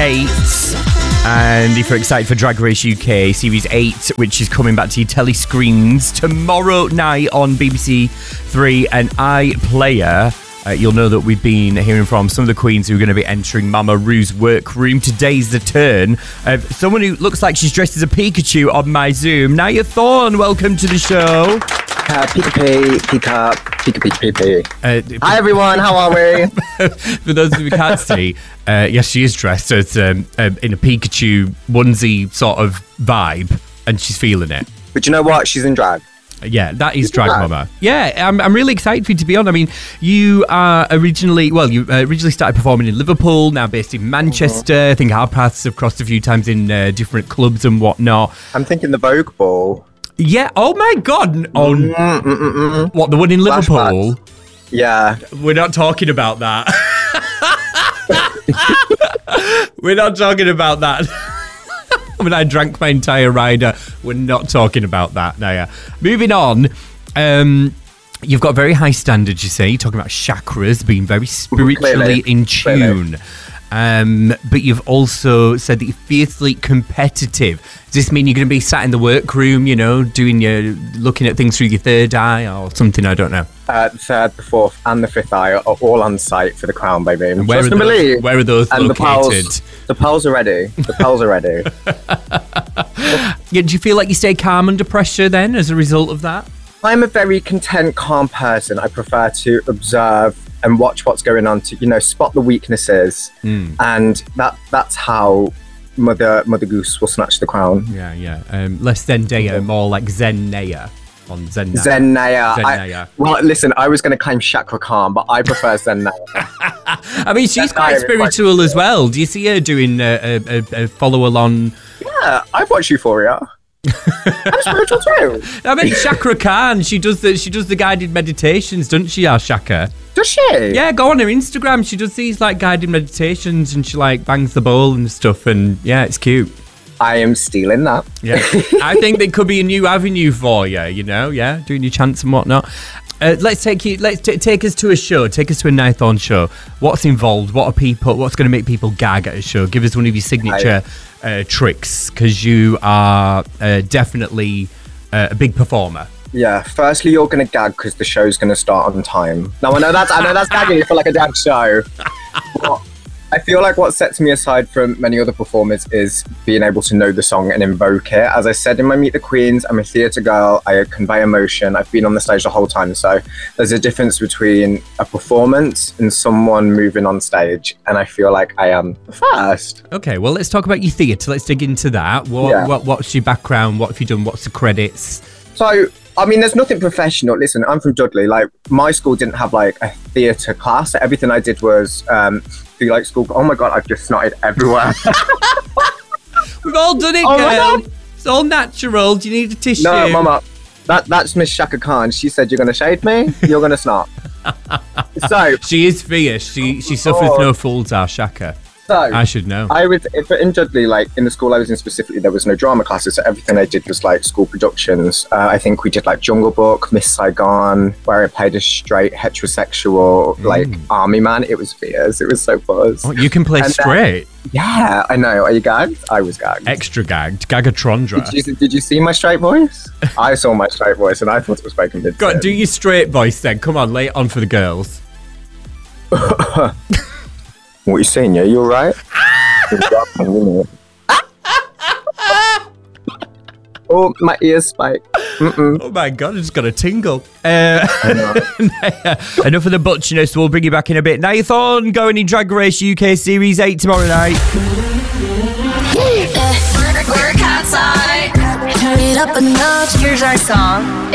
8. And if you're excited for Drag Race UK Series 8, which is coming back to your telly screens tomorrow night on BBC 3 and iPlayer, you'll know that we've been hearing from some of the queens who are going to be entering Mama Ru's workroom. Today's the turn of someone who looks like she's dressed as a Pikachu on my Zoom. Naya Thorne, welcome to the show. Pika. Hi everyone, how are we? For those who can't see, yes, she is dressed as in a Pikachu onesie sort of vibe, and she's feeling it. But you know what? She's in drag. Yeah, that is drag, Mama. Yeah, I'm really excited for you to be on. I mean, you originally started performing in Liverpool, now based in Manchester. I think our paths have crossed a few times in different clubs and whatnot. I'm thinking the Vogue Ball. Yeah. Oh my God. What, the one in Liverpool? Yeah. We're not talking about that. We're not talking about that. I mean, I drank my entire rider. We're not talking about that, Naya. Moving on. You've got very high standards, you say. You're talking about chakras, being very spiritually in tune. But you've also said that you're fiercely competitive. Does this mean you're going to be sat in the workroom, you know, looking at things through your third eye or something? I don't know. The third, the fourth, and the fifth eye are all on site for the crown, baby. And where are those and located? The pearls are ready. The pearls are ready. Yeah, do you feel like you stay calm under pressure then as a result of that? I'm a very content, calm person. I prefer to observe and watch what's going on to, spot the weaknesses. And that's how Mother Goose will snatch the crown. Yeah. Less Zendaya, more like Zen-Naya on Zen. Zen-Naya. Well, listen, I was going to claim Chakra Khan, but I prefer Zen-Naya. I mean, she's quite spiritual as well. Do you see her doing a follow-along? Yeah, I've watched Euphoria. I'm spiritual too. I mean, Chakra Khan, she does the guided meditations, doesn't she, our Shaka? Does she? Yeah, go on her Instagram. She does these like guided meditations and she like bangs the bowl and stuff, and yeah, it's cute. I am stealing that. Yeah, I think there could be a new avenue for you. Yeah, doing your chants and whatnot. Let's take us to a show. Take us to a Naya Thorne show. What's involved? What's going to make people gag at a show? Give us one of your signature tricks, because you are definitely a big performer. Yeah. Firstly, you're going to gag because the show's going to start on time. Now I know that's gagging for like a drag show. But I feel like what sets me aside from many other performers is being able to know the song and invoke it. As I said in my Meet the Queens, I'm a theatre girl. I convey emotion. I've been on the stage the whole time. So there's a difference between a performance and someone moving on stage. And I feel like I am first. Okay, well, let's talk about your theatre. Let's dig into that. What's your background? What have you done? What's the credits? So, I mean, there's nothing professional. Listen, I'm from Dudley. Like, my school didn't have like a theatre class. So everything I did was do like school. Oh my God, I've just snotted everywhere. We've all done it, girl. It's all natural. Do you need a tissue? No, Mama. That's Miss Chaka Khan. She said, "You're gonna shade me. You're gonna snot." So she is fierce. She suffers no fools, our Shaka. So I should know. If in Dudley, like in the school I was in specifically, there was no drama classes. So everything I did was like school productions. I think we did like Jungle Book, Miss Saigon, where I played a straight heterosexual like army man. It was fierce. It was so buzz. Oh, you can play straight. Yeah, I know. Are you gagged? I was gagged. Extra gagged. Gagatrondra. Did you see my straight voice? I saw my straight voice and I thought it was spoken mid. Go on, do your straight voice then. Come on, lay it on for the girls. What are you saying? Yeah, you all right? Oh, my ears spike. Oh my God, I just got a tingle. Enough of the butchiness. We'll bring you back in a bit. Naya Thorne going in Drag Race UK Series 8 tomorrow night. We're outside. Turn it up a notch. Here's our song.